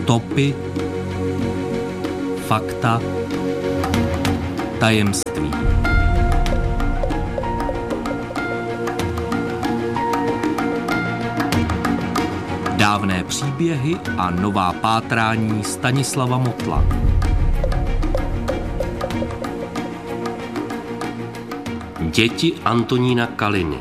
Stopy, fakta, tajemství. Dávné příběhy a nová pátrání Stanislava Motla. Děti Antonína Kaliny.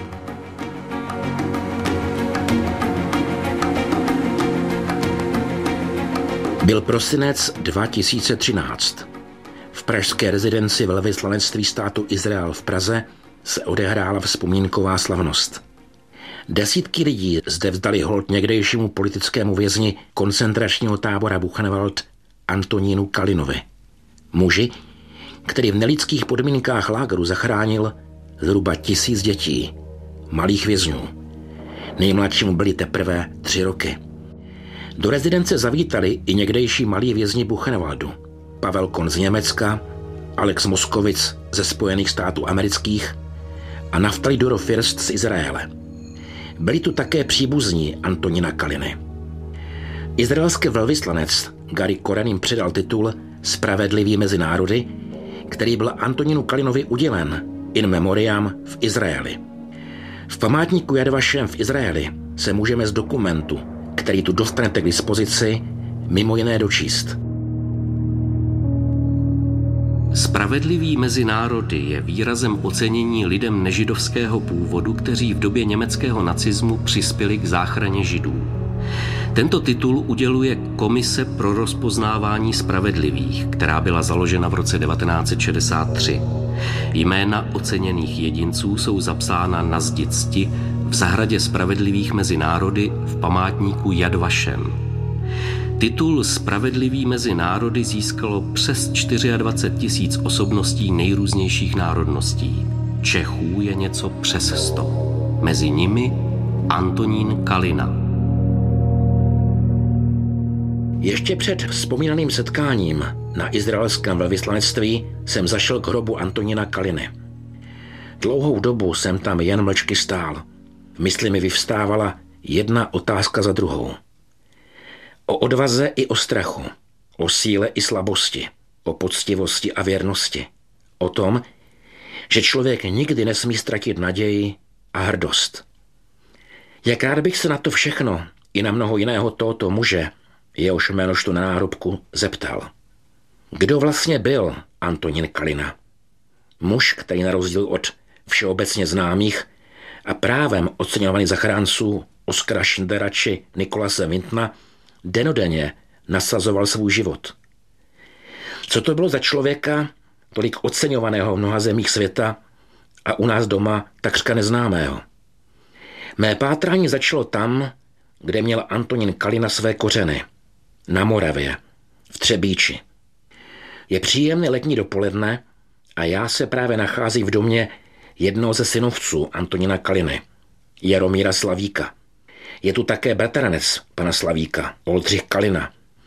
Byl prosinec 2013. V pražské rezidenci velvyslanectví státu Izrael v Praze se odehrála vzpomínková slavnost. Desítky lidí zde vzdali hold někdejšímu politickému vězni koncentračního tábora Buchenwald Antonínu Kalinovi. Muži, který v nelidských podmínkách lágru zachránil zhruba 1000 dětí, malých vězňů. Nejmladšímu byly teprve 3 roky. Do rezidence zavítali i někdejší malí vězni Buchenwaldu. Pavel Kohn z Německa, Alex Moskowitz ze Spojených států amerických a Naftali Duro-First z Izraele. Byli tu také příbuzní Antonína Kaliny. Izraelský velvyslanec Gary Koren jim předal titul Spravedlivý mezi národy, který byl Antonínu Kalinovi udělen in memoriam v Izraeli. V památníku Yad Vashem v Izraeli se můžeme z dokumentu, který tu dostanete k dispozici, mimo jiné dočíst. Spravedlivý mezi národy je výrazem ocenění lidem nežidovského původu, kteří v době německého nacismu přispěli k záchraně Židů. Tento titul uděluje Komise pro rozpoznávání spravedlivých, která byla založena v roce 1963. Jména oceněných jedinců jsou zapsána na zdi cti v zahradě Spravedlivých mezi národy v památníku Yad Vashem. Titul Spravedlivý mezi národy získalo přes 24 000 osobností nejrůznějších národností. Čechů je něco přes 100. Mezi nimi Antonín Kalina. Ještě před vzpomínaným setkáním na izraelském velvyslanectví jsem zašel k hrobu Antonína Kaliny. Dlouhou dobu jsem tam jen mlčky stál. V mysli mi vyvstávala jedna otázka za druhou. O odvaze i o strachu, o síle i slabosti, o poctivosti a věrnosti. O tom, že člověk nikdy nesmí ztratit naději a hrdost. Jak rád bych se na to všechno i na mnoho jiného tohoto muže, jehož jméno šlo na náhrobku, zeptal. Kdo vlastně byl Antonín Kalina? Muž, který na rozdíl od všeobecně známých a právem oceňovaných zachránců Oskara Schindlera či Nikolase Wintona dennodenně nasazoval svůj život. Co to bylo za člověka, tolik oceňovaného v mnoha zemích světa a u nás doma takřka neznámého? Mé pátrání začalo tam, kde měl Antonín Kalina své kořeny. Na Moravě, v Třebíči. Je příjemné letní dopoledne a já se právě nacházím v domě jednoho ze synovců Antonína Kaliny, Jaromíra Slavíka. Je tu také bratranec pana Slavíka, Oldřich Kalina.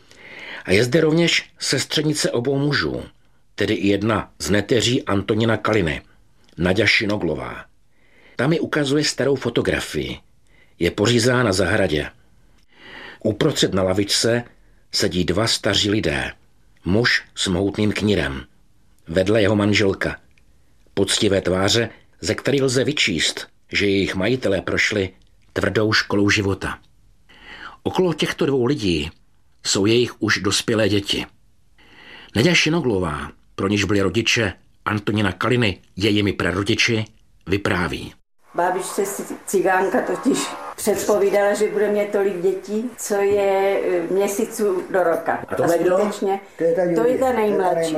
A je zde rovněž sestřenice obou mužů, tedy i jedna z neteří Antonína Kaliny, Naďa Šinoglová. Ta mi ukazuje starou fotografii. Je pořízená na zahradě. Uprostřed na lavičce sedí 2 staří lidé. Muž s mohutným knírem. Vedle jeho manželka. Poctivé tváře, ze kterých lze vyčíst, že jejich majitelé prošli tvrdou školou života. Okolo těchto 2 lidí jsou jejich už dospělé děti. Naďa Šinoglová, pro níž byli rodiče Antonína Kaliny jejími prarodiči, vypráví. Bábičce cigánka totiž předpovídala, že bude mít tolik dětí, co je měsíců do roka. A to je kdo? To je ta nejmladší,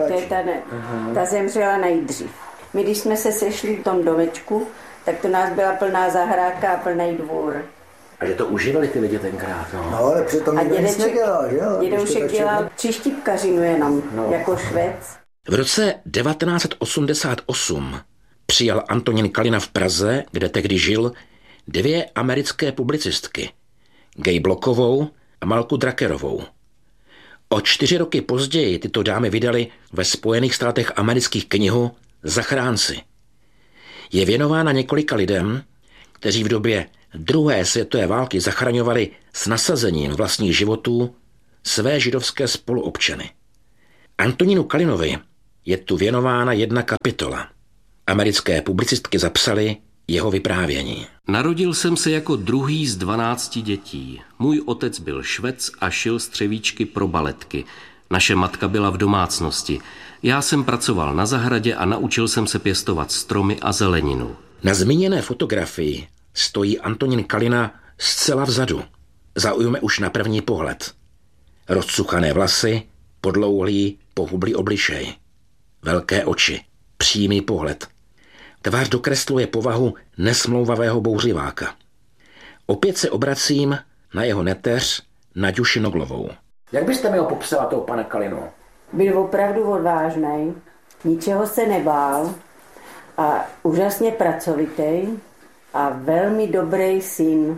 ta zemřela nejdřív. My, když jsme se sešli v tom domečku, tak to nás byla plná zahrádka a plný dvůr. A že to užívali ty lidi tenkrát, no. No, ale přitom nic nedělal, že jo? Dědoušek dělal příštipkařinu jenom, jako švec. V roce 1988 přijal Antonín Kalina v Praze, kde tehdy žil, 2 americké publicistky, Gay Blockovou a Malku Druckerovou. O 4 roky později tyto dámy vydali ve Spojených státech amerických knihu Zachránci. Je věnována několika lidem, kteří v době druhé světové války zachraňovali s nasazením vlastních životů své židovské spoluobčany. Antonínu Kalinovi je tu věnována jedna kapitola. Americké publicistky zapsaly jeho vyprávění. Narodil jsem se jako druhý z 12 dětí. Můj otec byl švec a šil střevíčky pro baletky. Naše matka byla v domácnosti. Já jsem pracoval na zahradě a naučil jsem se pěstovat stromy a zeleninu. Na zmíněné fotografii stojí Antonín Kalina zcela vzadu. Zaujme už na první pohled. Rozcuchané vlasy, podlouhlý, pohublý obličej. Velké oči, přímý pohled. Tvář dokresluje povahu nesmlouvavého bouřiváka. Opět se obracím na jeho neteř Naďu Šinoglovou. Jak byste mi ho popsala toho pana Kalinu? Byl opravdu odvážný, ničeho se nebál a úžasně pracovitý a velmi dobrý syn.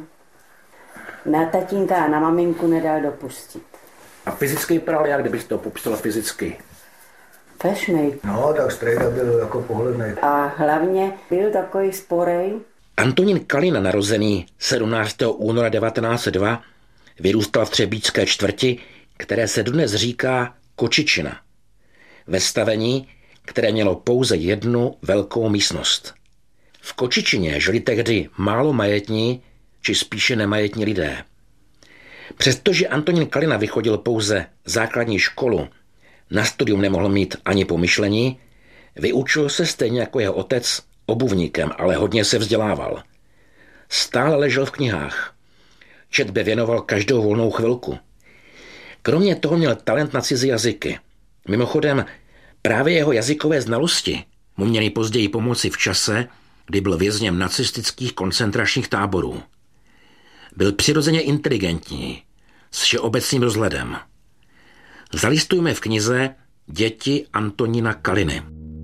Na tatínka a na maminku nedal dopustit. A fyzicky vypadal jak, kdybyste to popsala fyzicky? Fešnej. No, tak strejda byl jako pohlednej. A hlavně byl takový sporej. Antonín Kalina, narozený 17. února 1902, vyrůstal v třebíčské čtvrti, které se dnes říká Kočičina. Ve stavení, které mělo pouze jednu velkou místnost. V Kočičině žili tehdy málo majetní, či spíše nemajetní lidé. Přestože Antonín Kalina vychodil pouze základní školu, na studium nemohl mít ani pomyšlení, vyučil se stejně jako jeho otec obuvníkem, ale hodně se vzdělával. Stále ležel v knihách. Četbě věnoval každou volnou chvilku. Kromě toho měl talent na cizí jazyky. Mimochodem, právě jeho jazykové znalosti mu měly později pomoci v čase, kdy byl vězněm nacistických koncentračních táborů. Byl přirozeně inteligentní, s všeobecným rozhledem. Zalistujme v knize Děti Antonína Kaliny.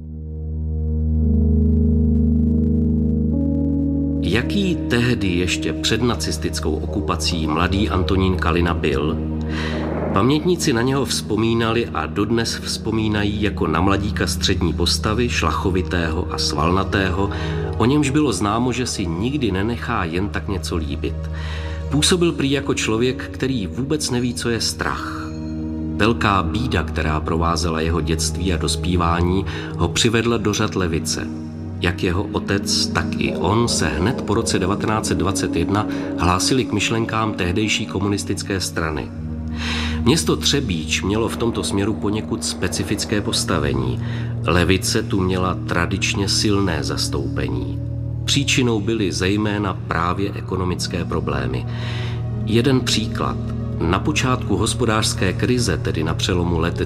Jaký tehdy ještě před nacistickou okupací mladý Antonín Kalina byl? Pamětníci na něho vzpomínali a dodnes vzpomínají jako na mladíka střední postavy, šlachovitého a svalnatého, o němž bylo známo, že si nikdy nenechá jen tak něco líbit. Působil prý jako člověk, který vůbec neví, co je strach. Velká bída, která provázela jeho dětství a dospívání, ho přivedla do řad levice. Jak jeho otec, tak i on se hned po roce 1921 hlásili k myšlenkám tehdejší komunistické strany. Město Třebíč mělo v tomto směru poněkud specifické postavení. Levice tu měla tradičně silné zastoupení. Příčinou byly zejména právě ekonomické problémy. Jeden příklad. Na počátku hospodářské krize, tedy na přelomu let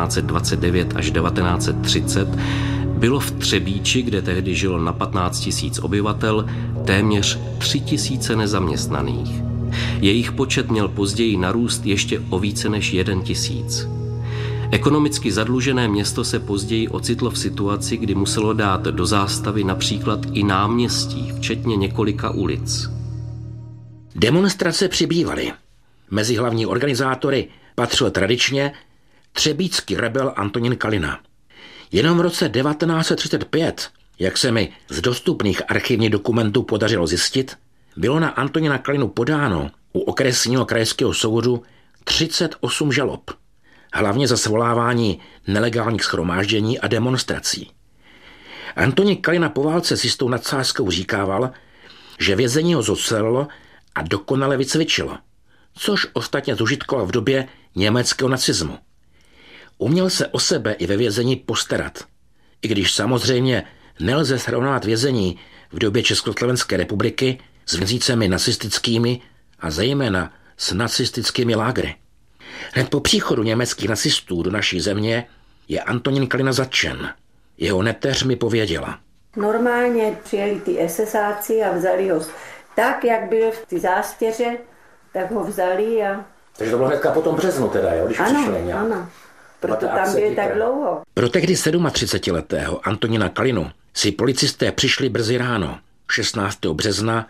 1929 až 1930, bylo v Třebíči, kde tehdy žilo na 15 000 obyvatel, téměř 3 000 nezaměstnaných. Jejich počet měl později narůst ještě o více než 1 000. Ekonomicky zadlužené město se později ocitlo v situaci, kdy muselo dát do zástavy například i náměstí, včetně několika ulic. Demonstrace přibývaly. Mezi hlavní organizátory patřil tradičně třebíčský rebel Antonín Kalina. Jenom v roce 1935, jak se mi z dostupných archivních dokumentů podařilo zjistit, bylo na Antonína Kalinu podáno u okresního krajského soudu 38 žalob, hlavně za svolávání nelegálních shromáždění a demonstrací. Antonín Kalina po válce s jistou nadsázkou říkával, že vězení ho zocelilo a dokonale vycvičilo, což ostatně zužitkoval v době německého nacismu. Uměl se o sebe i ve vězení postarat, i když samozřejmě nelze srovnávat vězení v době Československé republiky s věznicemi nacistickými a zejména s nacistickými lágry. Hned po příchodu německých nacistů do naší země je Antonín Kalina zatčen. Jeho neteř mi pověděla. Normálně přijeli ty SSáci a vzali ho tak, jak byl v ty zástěře, tak ho vzali a... Takže to bylo hnedka po tom březnu teda, jo, když přišli. Ano, proto tam byl tak dlouho. Pro tehdy 37letého Antonína Kalinu si policisté přišli brzy ráno, 16. března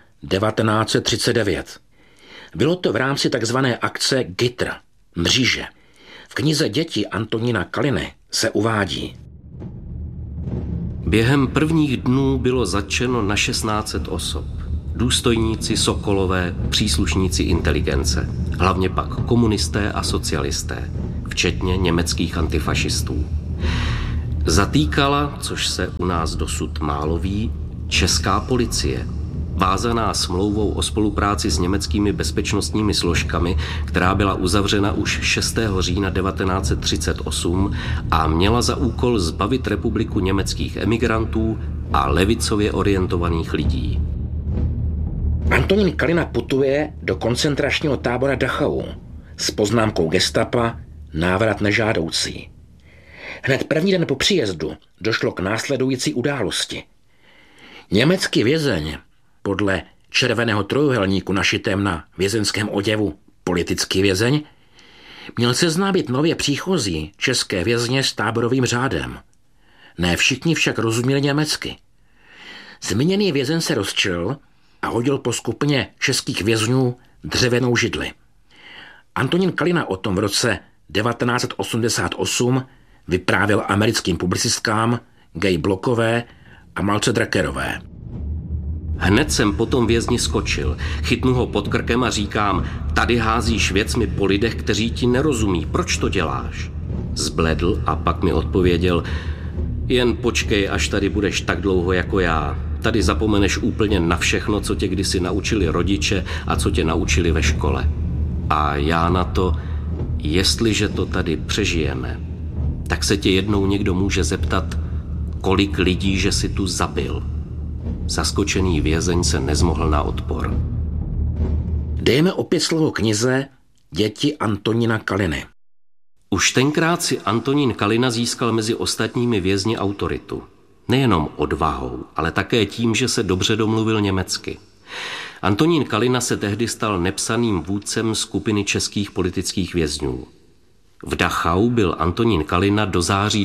1939. Bylo to v rámci takzvané akce Gytr, mříže. V knize Děti Antonína Kaliny se uvádí. Během prvních dnů bylo zatčeno na 1600 osob. důstojníci, sokolové, příslušníci inteligence, hlavně pak komunisté a socialisté, včetně německých antifašistů. Zatýkala, což se u nás dosud málo ví, česká policie, vázaná smlouvou o spolupráci s německými bezpečnostními složkami, která byla uzavřena už 6. října 1938 a měla za úkol zbavit republiku německých emigrantů a levicově orientovaných lidí. Antonín Kalina putuje do koncentračního tábora Dachau s poznámkou gestapa návrat nežádoucí. Hned první den po příjezdu došlo k následující události. Německý vězeň, podle červeného trojúhelníku našitém na vězeňském oděvu politický vězeň, měl seznámit nově příchozí české vězně s táborovým řádem. Ne všichni však rozuměli německy. Zmíněný vězeň se rozčil a hodil po skupině českých vězňů dřevěnou židli. Antonín Kalina o tom v roce 1988 vyprávěl americkým publicistkám Gay Blockové a Malce Druckerové. Hned jsem potom vězni skočil, chytnu ho pod krkem a říkám, tady házíš věcmi po lidech, kteří ti nerozumí, proč to děláš? Zbledl a pak mi odpověděl, jen počkej, až tady budeš tak dlouho jako já. Tady zapomeneš úplně na všechno, co tě kdysi naučili rodiče a co tě naučili ve škole. A já na to, jestliže to tady přežijeme, tak se tě jednou někdo může zeptat, kolik lidí, že si tu zabil. Zaskočený vězeň se nezmohl na odpor. Dejme opět slovo knize Děti Antonína Kaliny. Už tenkrát si Antonín Kalina získal mezi ostatními vězni autoritu. Nejenom odvahou, ale také tím, že se dobře domluvil německy. Antonín Kalina se tehdy stal nepsaným vůdcem skupiny českých politických vězňů. V Dachau byl Antonín Kalina do září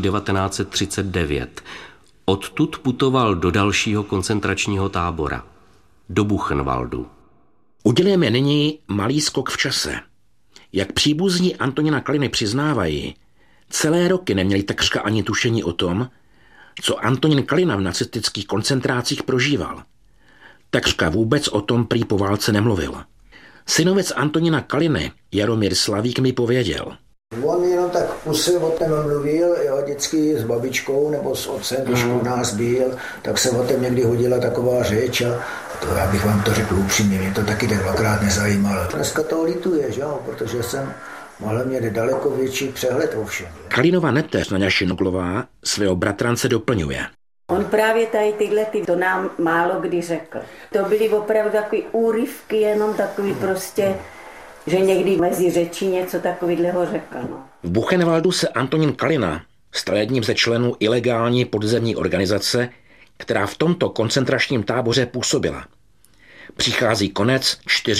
1939. Odtud putoval do dalšího koncentračního tábora, do Buchenwaldu. Udělejme nyní malý skok v čase. Jak příbuzní Antonína Kaliny přiznávají, celé roky neměli takřka ani tušení o tom, co Antonín Kalina v nacistických koncentrácích prožíval. Takřka vůbec o tom prý po válce nemluvil. Synovec Antonína Kaliny, Jaromír Slavík, mi pověděl. On jenom tak kusy o tom mluvil, jo, vždycky s babičkou nebo s otcem, když u nás byl, tak se o tom někdy hodila taková řeč a to, já bych vám to řekl upřímně, mě to taky tak dvakrát nezajímalo. Dneska toho lituješ, jo, protože jsem mohl mít daleko větší přehled o všem. Kalinova neteř Naďa Šinoglová svého bratrance doplňuje. On právě tady to nám málo kdy řekl. To byly opravdu takový úryvky, jenom takový prostě, že někdy mezi řečí něco takového řekl. No. V Buchenwaldu se Antonín Kalina stal jedním ze členů ilegální podzemní organizace, která v tomto koncentračním táboře působila. Přichází konec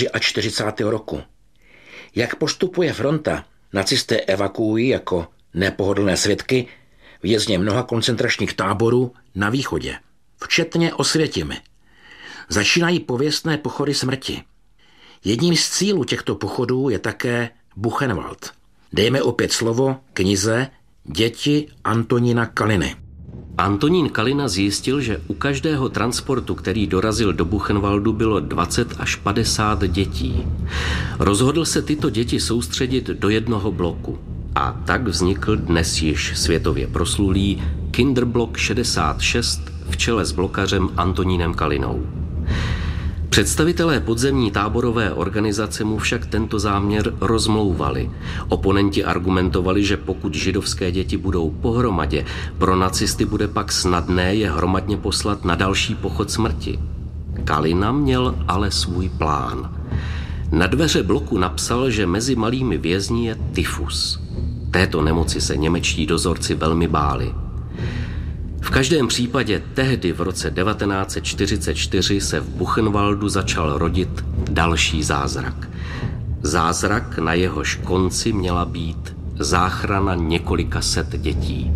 44. roku. Jak postupuje fronta, nacisté evakuují jako nepohodlné svědky vězně mnoha koncentračních táborů na východě, včetně Osvětimi. Začínají pověstné pochody smrti. Jedním z cílů těchto pochodů je také Buchenwald. Dejme opět slovo knize Děti Antonína Kaliny. Antonín Kalina zjistil, že u každého transportu, který dorazil do Buchenwaldu, bylo 20 až 50 dětí. Rozhodl se tyto děti soustředit do jednoho bloku. A tak vznikl dnes již světově proslulý Kinderblock 66 v čele s blokařem Antonínem Kalinou. Představitelé podzemní táborové organizace mu však tento záměr rozmlouvali. Oponenti argumentovali, že pokud židovské děti budou pohromadě, pro nacisty bude pak snadné je hromadně poslat na další pochod smrti. Kalina měl ale svůj plán. Na dveře bloku napsal, že mezi malými vězni je tyfus. Této nemoci se němečtí dozorci velmi báli. V každém případě tehdy v roce 1944 se v Buchenwaldu začal rodit další zázrak. Zázrak, na jehož konci měla být záchrana několika set dětí.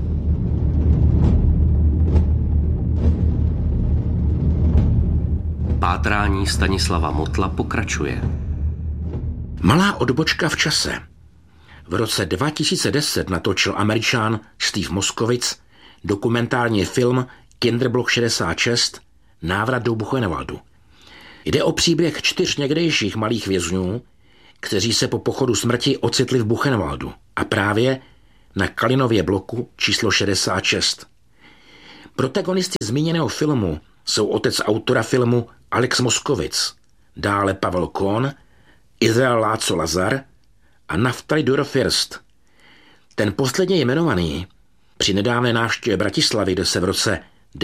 Pátrání Stanislava Motla pokračuje. Malá odbočka v čase. V roce 2010 natočil Američan Steve Moskowitz dokumentární film Kinderblock 66 Návrat do Buchenwaldu. Jde o příběh 4 někdejších malých vězňů, kteří se po pochodu smrti ocitli v Buchenwaldu a právě na Kalinově bloku číslo 66. Protagonisti zmíněného filmu jsou otec autora filmu Alex Moskovic, dále Pavel Kohn, Izrael Láco Lazar a Naftali Duro-Fürst. Ten posledně jmenovaný při nedávné návštěvě Bratislavy, kde se v roce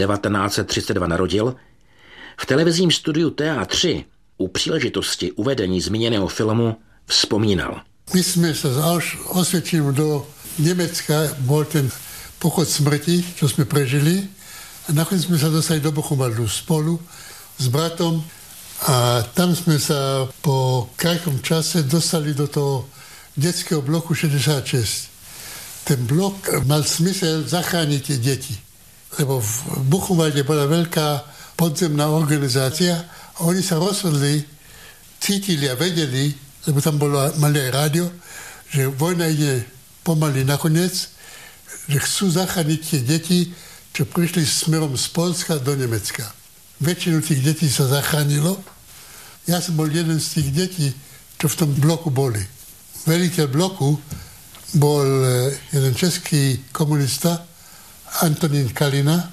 1932 narodil, v televizním studiu TA3 u příležitosti uvedení zmíněného filmu vzpomínal. My jsme se z Osvětimi do Německa, byl ten pochod smrti, co jsme prežili, a nakonec jsme se dostali do Buchenwaldu spolu s bratom a tam jsme se po krátkom čase dostali do toho dětského bloku 66. Ten blok mal smysl zachránit děti, lebo v Buchenwaldě byla velká podzemná organizácia a oni se rozhodli, cítili a věděli, lebo tam bylo malé rádio, že vojna je pomaly nakonec, že chcú zachránit tie deti, čo prišli smerom z Polska do Německa. Většinu tých detí se zachránilo. Já jsem byl jeden z těch dětí, čo v tom bloku boli. Velitel bloku bol jeden český komunista, Antonín Kalina,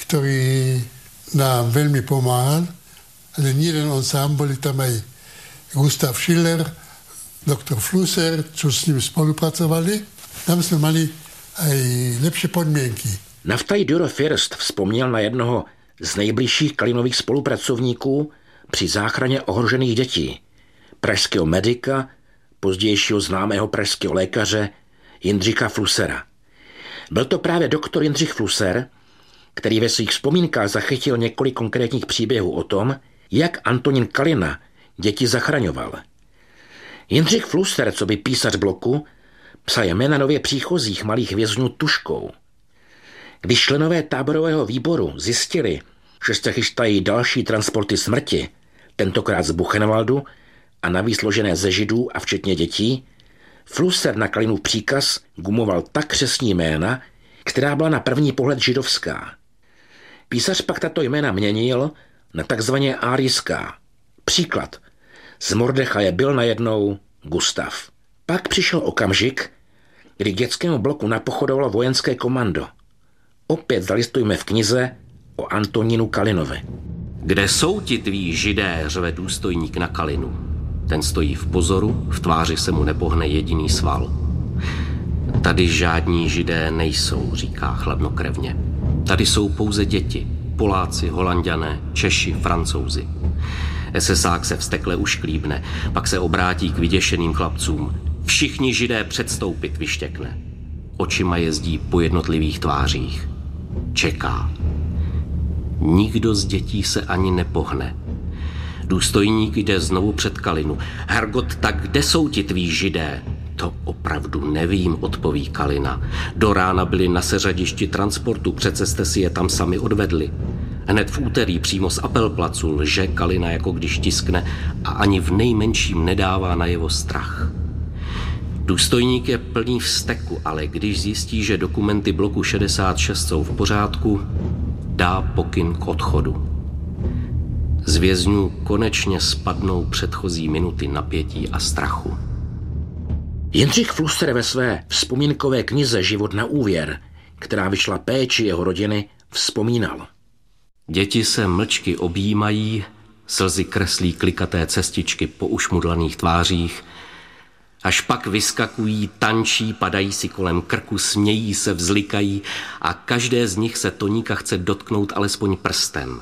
ktorý nám veľmi pomáhal, ale nie len on sám, boli tam aj Gustav Schiller, doktor Flusser, čo s ním spolupracovali. Tam jsme mali aj lepší podmínky. Naftali Duro-Fürst vzpomněl na jednoho z nejbližších Kalinových spolupracovníků při záchraně ohrožených dětí, pražského medika, pozdějšího známého pražského lékaře Jindřicha Flussera. Byl to právě doktor Jindřich Flusser, který ve svých vzpomínkách zachytil několik konkrétních příběhů o tom, jak Antonín Kalina děti zachraňoval. Jindřich Flusser, co by písař bloku, psal jména nově příchozích malých vězňů tužkou. Když členové táborového výboru zjistili, že se chystají další transporty smrti, tentokrát z Buchenwaldu a navíc složené ze Židů a včetně dětí, Flusser na Kalinův příkaz gumoval tak křestní jména, která byla na první pohled židovská. Písař pak tato jména měnil na takzvaně árijská. Příklad. Z Mordechaje byl najednou Gustav. Pak přišel okamžik, kdy k dětskému bloku napochodovalo vojenské komando. Opět zalistujeme v knize o Antonínu Kalinovi. Kde jsou ti tví Židé, řve důstojník na Kalinu. Ten stojí v pozoru, v tváři se mu nepohne jediný sval. Tady žádní Židé nejsou, říká chladnokrevně. Tady jsou pouze děti, Poláci, Holanďané, Češi, Francouzi. SSák se vztekle ušklíbne, pak se obrátí k vyděšeným chlapcům. Všichni Židé předstoupit, vyštěkne. Očima jezdí po jednotlivých tvářích. Čeká. Nikdo z dětí se ani nepohne. Důstojník jde znovu před Kalinu. Hergot, tak kde jsou ti tví Židé? To opravdu nevím, odpoví Kalina. Do rána byli na seřadišti transportu, přece jste si je tam sami odvedli. Hned v úterý přímo z Apelplacu lže Kalina, jako když tiskne, a ani v nejmenším nedává najevo strach. Důstojník je plný vzteku, ale když zjistí, že dokumenty bloku 66 jsou v pořádku, dá pokyn k odchodu. Z vězňů konečně spadnou předchozí minuty napětí a strachu. Jindřich Flusser ve své vzpomínkové knize Život na úvěr, která vyšla péči jeho rodiny, vzpomínal. Děti se mlčky objímají, slzy kreslí klikaté cestičky po ušmudlaných tvářích, až pak vyskakují, tančí, padají si kolem krku, smějí se, vzlikají a každé z nich se Toníka chce dotknout alespoň prstem.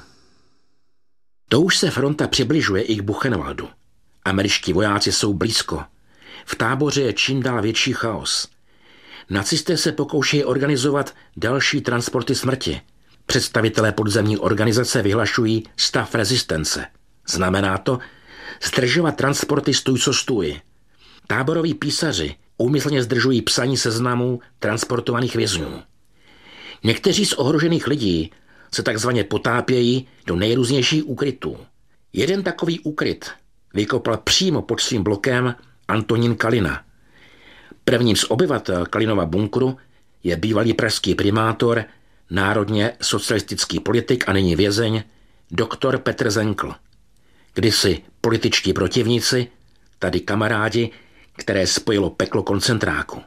To už se fronta přibližuje i k Buchenwaldu. Američtí vojáci jsou blízko. V táboře je čím dál větší chaos. Nacisté se pokoušejí organizovat další transporty smrti. Představitelé podzemní organizace vyhlašují stav rezistence. Znamená to zdržovat transporty stůj co stůj. Táboroví písaři úmyslně zdržují psaní seznamů transportovaných vězňů. Někteří z ohrožených lidí se takzvaně potápějí do nejrůznějších úkrytů. Jeden takový úkryt vykopal přímo pod svým blokem Antonín Kalina. Prvním z obyvatel Kalinova bunkru je bývalý pražský primátor, národně socialistický politik a nyní vězeň, doktor Petr Zenkl. kdysi političtí protivníci, tady kamarádi, které spojilo peklo koncentráku.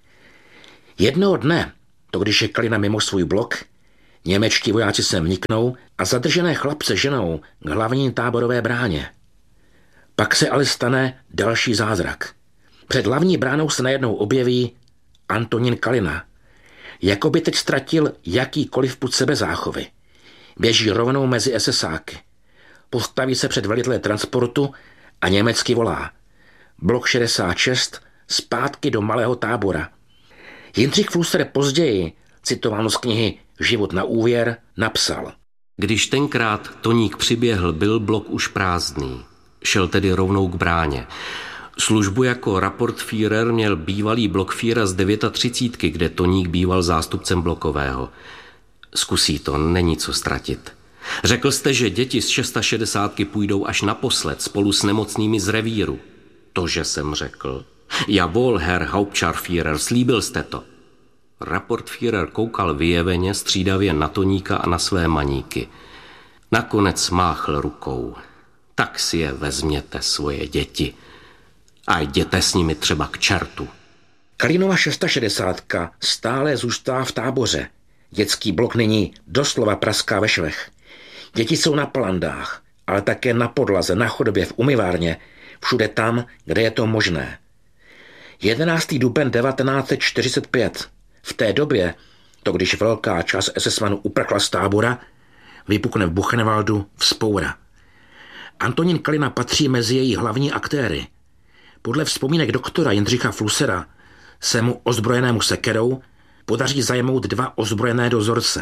Jednoho dne, to když je Kalina mimo svůj blok, němečtí vojáci sem vniknou a zadržené chlapce ženou k hlavní táborové bráně. Pak se ale stane další zázrak. Před hlavní bránou se najednou objeví Antonín Kalina. Jako by teď ztratil jakýkoliv pud sebezáchovy. Běží rovnou mezi SSáky. Postaví se před velitele transportu a německy volá: blok 66, zpátky do malého tábora. Jindřich Flusser později, citováno z knihy Život na úvěr, napsal: Když tenkrát Toník přiběhl, byl blok už prázdný. Šel tedy rovnou k bráně. Službu jako Raportführer měl bývalý blokfíra z 39, kde Toník býval zástupcem blokového. Zkusí to, není co ztratit. Řekl jste, že děti z 660 půjdou až naposled spolu s nemocnými z revíru. Tože jsem řekl. Jawohl, Herr Hauptscharführer, slíbil jste to. Raportführer koukal vyjeveně, střídavě na Toníka a na své maníky. Nakonec máchl rukou. Tak si je vezměte, svoje děti. A jděte s nimi třeba k čertu. Kalinova 660 stále zůstává v táboře. Dětský blok nyní doslova praská ve švech. Děti jsou na palandách, ale také na podlaze, na chodbě, v umyvárně, všude tam, kde je to možné. 11. duben 1945. V té době, to když velká část SS-manů uprchla z tábora, vypukne v Buchenwaldu vzpoura. Antonín Kalina patří mezi její hlavní aktéry. Podle vzpomínek doktora Jindřicha Flussera se mu ozbrojenému sekerou podaří zajmout 2 ozbrojené dozorce.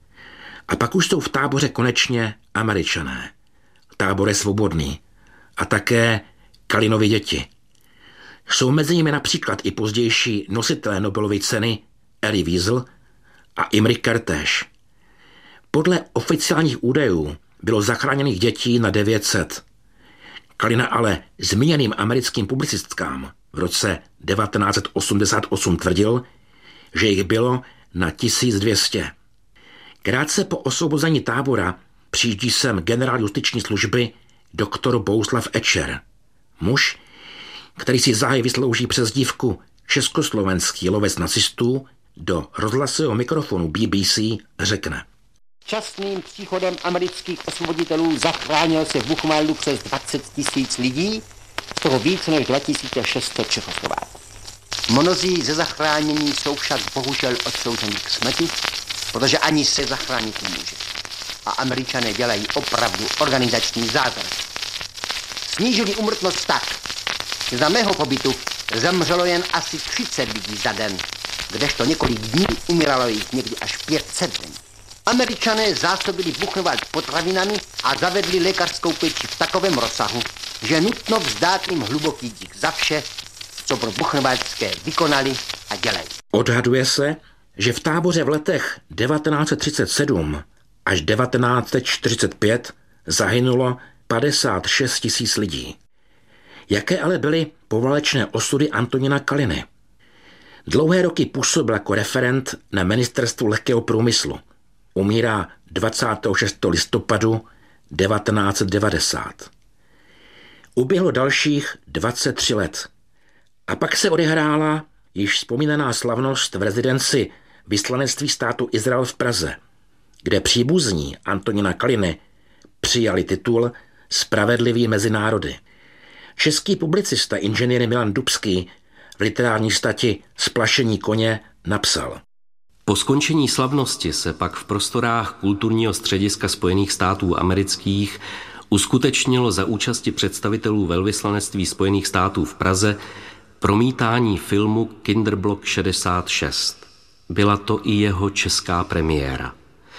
A pak už jsou v táboře konečně Američané. Tábor je svobodný. A také Kalinovi děti. Jsou mezi nimi například i pozdější nositelé Nobelovy ceny Elie Wiesel a Imre Kertész. Podle oficiálních údajů bylo zachráněných dětí na 900. Kalina ale zmíněným americkým publicistkám v roce 1988 tvrdil, že jich bylo na 1200. Krátce po osvobození tábora přijíždí sem generál justiční služby doktor Bohuslav Ečer. Muž, který si záhy vyslouží přezdívku československý lovec nacistů, do rozhlasového mikrofonu BBC řekne: Častným příchodem amerických osvoboditelů zachránil se v Buchenwaldu přes 20 000 lidí, z toho více než 2600 Čechoslováků. Mnozí ze zachránění jsou však bohužel odsouzeni k smrti, protože ani se zachránit nemůže. A Američané dělají opravdu organizační zázrak. Snížili úmrtnost tak, že za mého pobytu zemřelo jen asi 30 lidí za den, kdežto několik dní umíralo jich někdy až 500 denně. Američané zásobili Buchenwald potravinami a zavedli lékařskou péči v takovém rozsahu, že nutno vzdát jim hluboký dík za vše, co pro Buchenwaldské vykonali a dělají. Odhaduje se, že v táboře v letech 1937 až 1945 zahynulo 56 000 lidí. Jaké ale byly poválečné osudy Antonína Kaliny? Dlouhé roky působil jako referent na ministerstvu lehkého průmyslu. Umírá 26. listopadu 1990. Uběhlo dalších 23 let. A pak se odehrála již vzpomínaná slavnost v rezidenci vyslanectví státu Izrael v Praze, kde příbuzní Antonína Kaliny přijali titul Spravedlivý mezi národy. Český publicista inženýr Milan Dubský v literární stati Splašení koně napsal: Po skončení slavnosti se pak v prostorách kulturního střediska Spojených států amerických uskutečnilo za účasti představitelů velvyslanectví Spojených států v Praze promítání filmu Kinderblock 66. Byla to i jeho česká premiéra.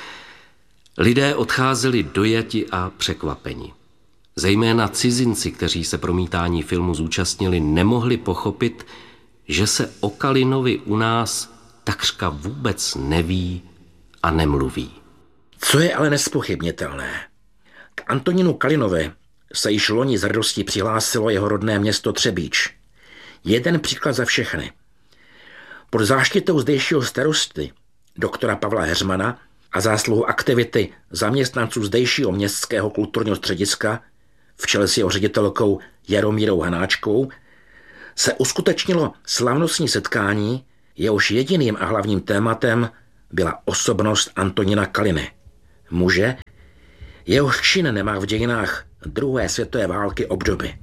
Lidé odcházeli dojati a překvapeni. Zejména cizinci, kteří se promítání filmu zúčastnili, nemohli pochopit, že se o Kalinovi u nás takřka vůbec neví a nemluví. Co je ale nespochybnitelné? K Antonínu Kalinovi se již loni s radostí přihlásilo jeho rodné město Třebíč. Jeden příklad za všechny. Pod záštitou zdejšího starosty, doktora Pavla Heřmana, a zásluhou aktivity zaměstnanců zdejšího městského kulturního střediska v čele s jeho ředitelkou Jaromírou Hanáčkou, se uskutečnilo slavnostní setkání, jehož jediným a hlavním tématem byla osobnost Antonína Kaliny, muže, jehož čin nemá v dějinách druhé světové války obdoby.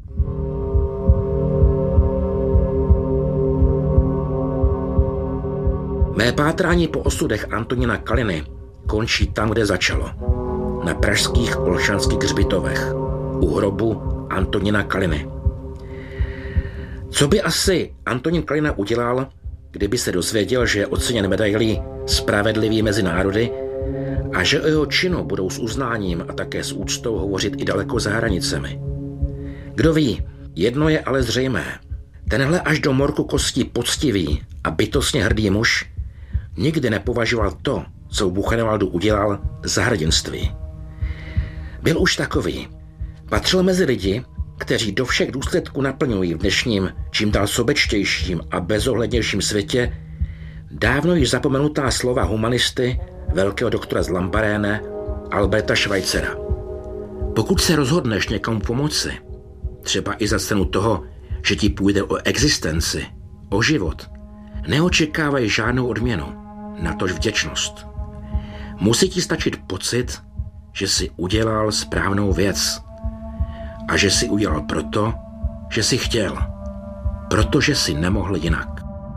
Mé pátrání po osudech Antonína Kaliny končí tam, kde začalo. Na pražských Olšanských hřbitovech, u hrobu Antonína Kaliny. Co by asi Antonín Kalina udělal, kdyby se dozvěděl, že je oceněn medailí Spravedlivý mezi národy a že o jeho činu budou s uznáním a také s úctou hovořit i daleko za hranicemi? Kdo ví, jedno je ale zřejmé. Tenhle až do morku kostí poctivý a bytostně hrdý muž nikdy nepovažoval to, co Buchenwaldu udělal, za hrdinství. Byl už takový. Patřil mezi lidi, kteří do všech důsledků naplňují v dnešním čím dál sobečtějším a bezohlednějším světě dávno již zapomenutá slova humanisty, velkého doktora z Lambaréne, Alberta Schweitzera. Pokud se rozhodneš někomu pomoci, třeba i za cenu toho, že ti půjde o existenci, o život, neočekávaj žádnou odměnu, natož vděčnost. Musí ti stačit pocit, že jsi udělal správnou věc a že jsi udělal proto, že jsi chtěl, protože jsi nemohl jinak.